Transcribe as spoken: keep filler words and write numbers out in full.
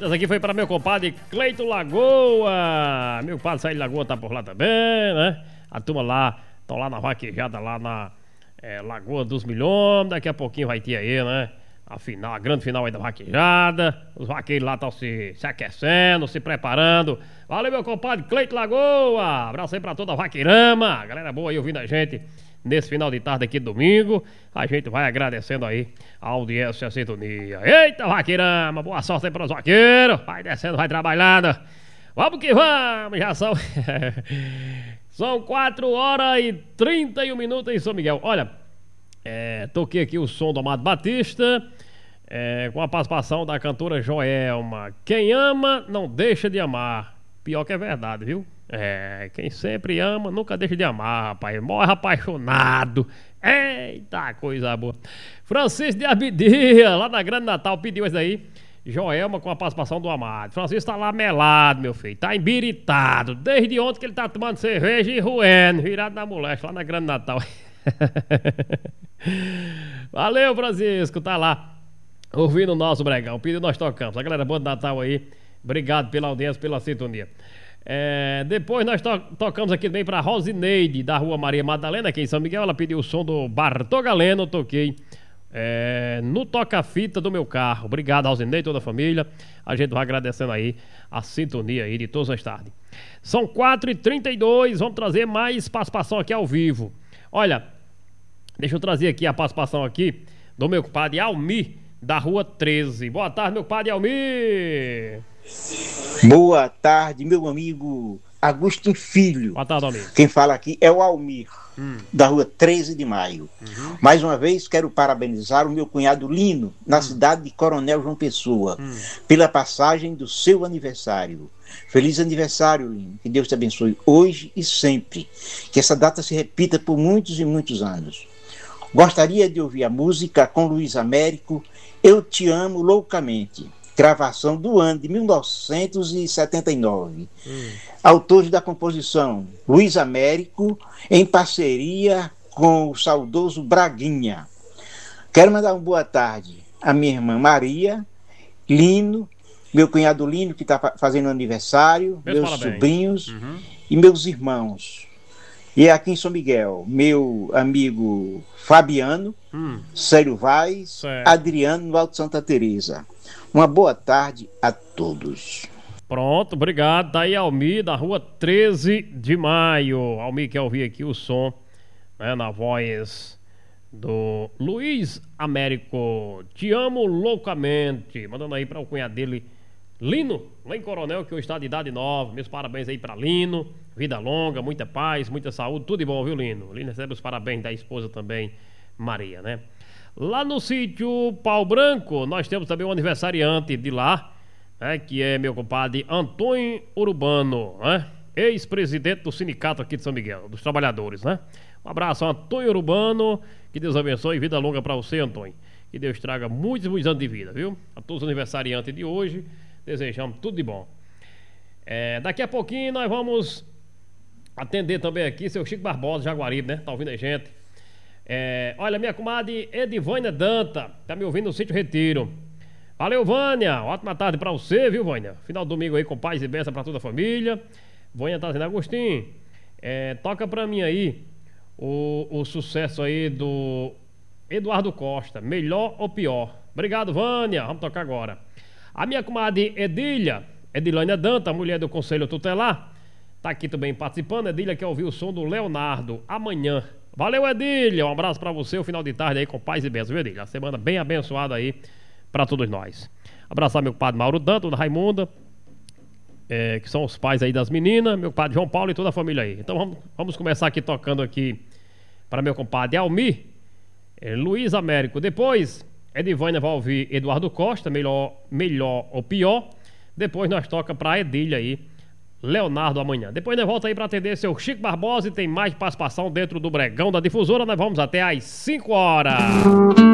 Essa aqui foi para meu compadre Cleito Lagoa. Meu compadre Saí de Lagoa tá por lá também, né? A turma lá, estão lá na vaquejada, lá na é, Lagoa dos Milhões. Daqui a pouquinho vai ter aí, né? A final, a grande final aí da vaquejada. Os vaqueiros lá estão se, se aquecendo, se preparando. Valeu, meu compadre Cleito Lagoa. Abraço aí pra toda a vaqueirama. Galera boa aí ouvindo a gente nesse final de tarde aqui, domingo. A gente vai agradecendo aí a audiência e a sintonia. Eita, vaqueirama, boa sorte aí para os vaqueiros. Vai descendo, vai trabalhando. Vamos que vamos, já são... São quatro horas e trinta e um minutos em São Miguel. Olha, é, toquei aqui o som do Amado Batista, é, com a participação da cantora Joelma. Quem ama, não deixa de amar. Pior que é verdade, viu? É, quem sempre ama, nunca deixa de amar, rapaz. Morre apaixonado. Eita, coisa boa. Francisco de Abidia, lá na Grande Natal, pediu isso daí. Joelma com a participação do Amado. Francisco tá lá melado, meu filho. Tá embiritado. Desde ontem que ele tá tomando cerveja e ruendo. Virado na moleste, lá na Grande Natal. Valeu, Francisco. Tá lá ouvindo o nosso bregão. Pediu, nós tocamos. A galera boa do Natal aí. Obrigado pela audiência, pela sintonia. É, depois nós to tocamos aqui também pra Rosineide, da Rua Maria Madalena, aqui em São Miguel. Ela pediu o som do Bartô Galeno. Eu toquei é, no toca-fita do meu carro. Obrigado, Rosineide, toda a família. A gente vai agradecendo aí a sintonia aí de todas as tardes. São quatro e trinta e dois. Vamos trazer mais participação aqui ao vivo. Olha, deixa eu trazer aqui a participação aqui do meu compadre Almir, da Rua treze. Boa tarde, meu compadre Almir. Boa tarde, meu amigo Agostinho Filho. Boa tarde, Almir. Quem fala aqui é o Almir, hum. da Rua treze de Maio. Uhum. Mais uma vez quero parabenizar o meu cunhado Lino, na hum. cidade de Coronel João Pessoa, hum. pela passagem do seu aniversário. Feliz aniversário, Lino. Que Deus te abençoe hoje e sempre. Que essa data se repita por muitos e muitos anos. Gostaria de ouvir a música com Luiz Américo, Eu Te Amo Loucamente. Gravação do ano de mil novecentos e setenta e nove. Hum. Autores da composição: Luiz Américo, em parceria com o saudoso Braguinha. Quero mandar uma boa tarde à minha irmã Maria, Lino, meu cunhado Lino, que está fazendo aniversário, meus, meus sobrinhos uhum. e meus irmãos. E aqui em São Miguel, meu amigo Fabiano, hum. Célio Vaz, certo. Adriano, no Alto Santa Teresa. Uma boa tarde a todos. Pronto, obrigado. Tá aí Almir, da Rua treze de Maio. Almir quer ouvir aqui o som, né, na voz do Luiz Américo. Te amo loucamente. Mandando aí para o cunhado dele, Lino, lá em Coronel, que hoje está de idade nova. Meus parabéns aí para Lino. Vida longa, muita paz, muita saúde. Tudo de bom, viu, Lino? Lino recebe os parabéns da esposa também, Maria, né? Lá no sítio Pau Branco, nós temos também um aniversariante de lá, né, que é meu compadre Antônio Urbano, né, ex-presidente do sindicato aqui de São Miguel, dos trabalhadores, né? Um abraço, Antônio Urbano, que Deus abençoe, vida longa para você, Antônio. Que Deus traga muitos, muitos anos de vida, viu? A todos os aniversariantes de hoje, desejamos tudo de bom. É, daqui a pouquinho nós vamos atender também aqui seu Chico Barbosa, Jaguaribe, né? Tá ouvindo a gente? É, olha, minha comadre Edivânia Danta, tá me ouvindo no Sítio Retiro. Valeu, Vânia, ótima tarde pra você, viu, Vânia? Final do domingo aí com paz e bênção pra toda a família. Vânia tá dizendo, Agostinho, é, toca pra mim aí o, o sucesso aí do Eduardo Costa, Melhor ou Pior. Obrigado, Vânia, vamos tocar agora. A minha comadre Edília, Edilânia Danta, mulher do Conselho Tutelar, tá aqui também participando. Edília quer ouvir o som do Leonardo, Amanhã. Valeu, Edília, um abraço pra você, o final de tarde aí com paz e bênção, viu, Edília? A semana bem abençoada aí pra todos nós. Abraçar meu padre Mauro Danto, da Raimunda, é, que são os pais aí das meninas, meu padre João Paulo e toda a família aí. Então vamos, vamos começar aqui tocando aqui para meu compadre Almir, é, Luiz Américo. Depois, Edivânia vai ouvir Eduardo Costa, melhor, melhor ou Pior. Depois nós toca pra Edília aí, Leonardo Amanhã. Depois nós volta aí para atender seu Chico Barbosa e tem mais participação dentro do Bregão da Difusora. Nós vamos até às cinco horas.